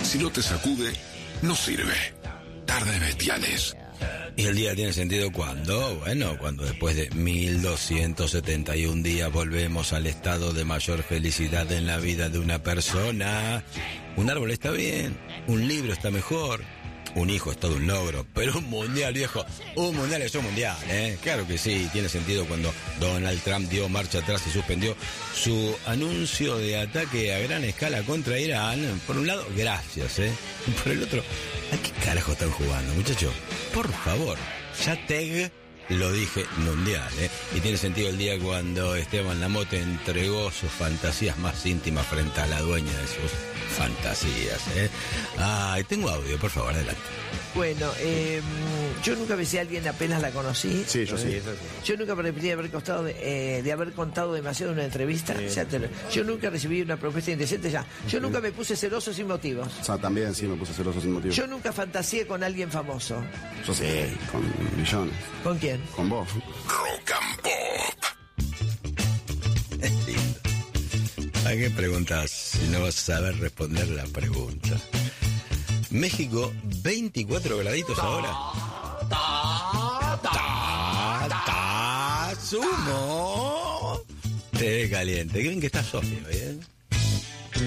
Si no te sacude, no sirve. Tardes bestiales. ¿Y el día tiene sentido cuándo? Bueno, cuando después de 1271 días volvemos al estado de mayor felicidad en la vida de una persona. Un árbol está bien, un libro está mejor, un hijo es todo un logro, pero un mundial, viejo, un mundial es un mundial, ¿eh? Claro que sí, tiene sentido cuando Donald Trump dio marcha atrás y suspendió su anuncio de ataque a gran escala contra Irán. Por un lado, gracias, ¿eh? Y por el otro, ¿a qué carajo están jugando, muchachos? Por favor, ya lo dije, mundial, ¿eh? Y tiene sentido el día cuando Esteban Lamote entregó sus fantasías más íntimas frente a la dueña de sus fantasías, ¿eh? Ah, tengo audio, por favor, adelante. Bueno, yo nunca besé a alguien apenas la conocí. Sí, yo sí. Yo nunca me arrepentí de haber contado demasiado en una entrevista. Sí. Yo nunca recibí una propuesta indecente ya. Yo nunca me puse celoso sin motivos. O sea, también sí me puse celoso sin motivo. Yo nunca fantaseé con alguien famoso. Yo sí, con millones. ¿Con quién? Con vos. Rock and Pop. Es lindo. ¿A qué preguntas si no vas a saber responder la pregunta? México, 24 graditos ahora. Sumo. Té caliente. ¿Qué bien que está Sofía, bien?